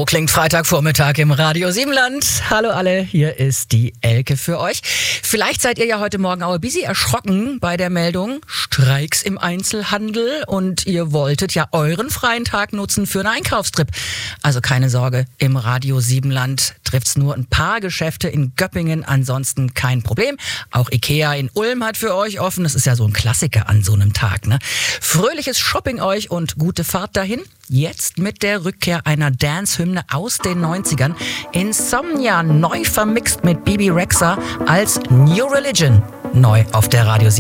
klingt Freitagvormittag im Radio Siebenland. Hallo alle, hier ist die Elke für euch. Vielleicht seid ihr ja heute Morgen auch ein bisschen erschrocken bei der Meldung Streiks im Einzelhandel und ihr wolltet ja euren freien Tag nutzen für einen Einkaufstrip. Also keine Sorge, im Radio Siebenland trifft's nur ein paar Geschäfte in Göppingen, ansonsten kein Problem. Auch Ikea in Ulm hat für euch offen, das ist ja so ein Klassiker an so einem Tag, ne? Fröhliches Shopping euch und gute Fahrt dahin. Jetzt mit der Rückkehr einer Dance-Hymne aus den 90ern. Insomnia neu vermixt mit Bibi Rexha als New Religion. Neu auf der Radio